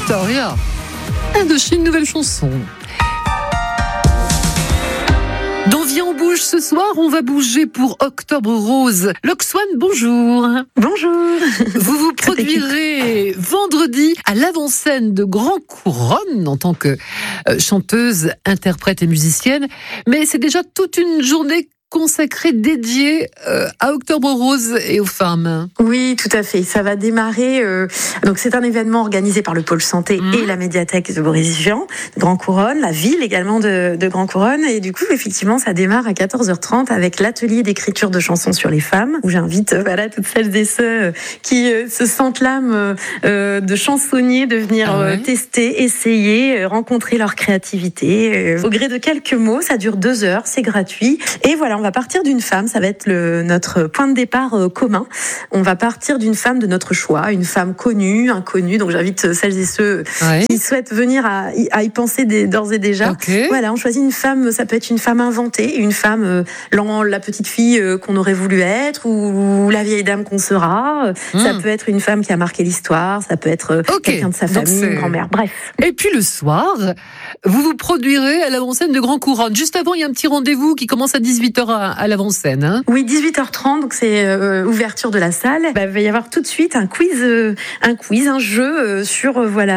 Victoria. Indochine, nouvelle chanson. Dans Vie en bouge, ce soir, on va bouger pour Octobre Rose. Loxane, bonjour. Bonjour. Vous produirez vendredi à l'avant-scène de Grand Couronne en tant que chanteuse, interprète et musicienne. Mais c'est déjà toute une journée consacrée, dédiée à Octobre Rose et aux femmes. Oui, tout à fait. Ça va démarrer. Donc, c'est un événement organisé par le pôle santé et la médiathèque de Boris-Vian, Grand Couronne, la ville également de Grand Couronne. Et du coup, effectivement, ça démarre à 14h30 avec l'atelier d'écriture de chansons sur les femmes, où j'invite toutes celles et ceux qui se sentent l'âme de chansonniers de venir tester, essayer, rencontrer leur créativité. Au gré de quelques mots, ça dure 2 heures, c'est gratuit. Et voilà, on va partir d'une femme, ça va être notre point de départ commun. On va partir d'une femme de notre choix, une femme connue, inconnue. Donc j'invite celles et ceux qui souhaitent venir à y penser d'ores et déjà. Okay. Voilà, on choisit une femme, ça peut être une femme inventée, une femme, la petite fille qu'on aurait voulu être, ou la vieille dame qu'on sera. Ça peut être une femme qui a marqué l'histoire, ça peut être quelqu'un de sa famille, une grand-mère, bref. Et puis le soir, vous vous produirez à l'avant-scène de Grand Couronne. Juste avant, il y a un petit rendez-vous qui commence à 18h à l'avant-scène. Hein. Oui, 18h30, donc c'est ouverture de la salle. Il va y avoir tout de suite un quiz, un jeu sur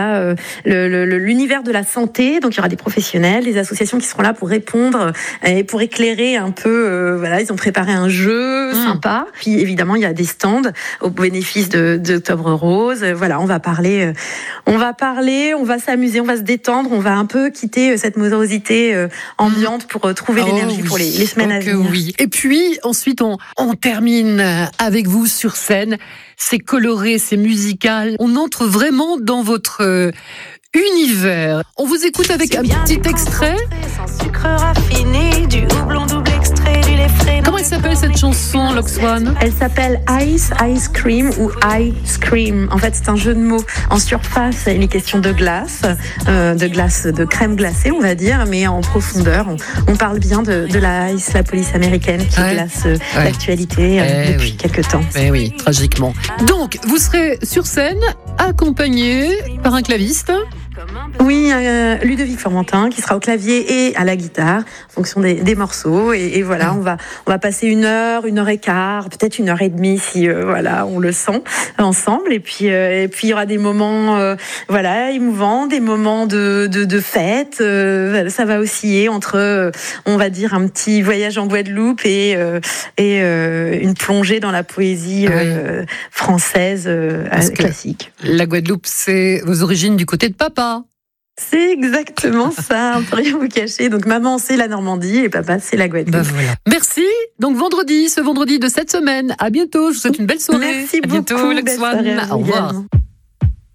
l'univers de la santé. Donc il y aura des professionnels, des associations qui seront là pour répondre et pour éclairer un peu. Ils ont préparé un jeu sympa. Puis évidemment, il y a des stands au bénéfice d'Octobre Rose. Voilà, on va parler, on va s'amuser, on va se détendre, on va un peu quitter cette morosité ambiante pour trouver l'énergie pour les semaines à venir. Oui. Et puis ensuite on termine avec vous sur scène. C'est coloré, c'est musical. On entre vraiment dans votre univers. On vous écoute avec un petit extrait. Sans sucre raffiné, du houblon double extrait, du lait frais. Comment elle s'appelle cette chanson, Loxane ? Elle s'appelle Ice Cream ou Ice Cream. En fait, c'est un jeu de mots. En surface, il est question de glace, de crème glacée, on va dire, mais en profondeur, on parle bien de la Ice, la police américaine qui glace l'actualité depuis quelques temps. Mais oui, tragiquement. Donc, vous serez sur scène, accompagné par un claviste. Oui, Ludovic Formentin qui sera au clavier et à la guitare en fonction des morceaux et voilà, on va passer 1 heure, 1 heure et quart, peut-être 1 heure et demie si on le sent ensemble et puis il y aura des moments émouvants, des moments de fête, ça va osciller entre on va dire un petit voyage en Guadeloupe et une plongée dans la poésie française classique. La Guadeloupe, c'est vos origines du côté de papa. C'est exactement ça, on peut rien vous cacher. Donc maman c'est la Normandie et papa c'est la Guadeloupe. Voilà. Merci. Donc ce vendredi de cette semaine. À bientôt. Je vous souhaite une belle soirée. Merci beaucoup. À bientôt, Loxane. Au revoir.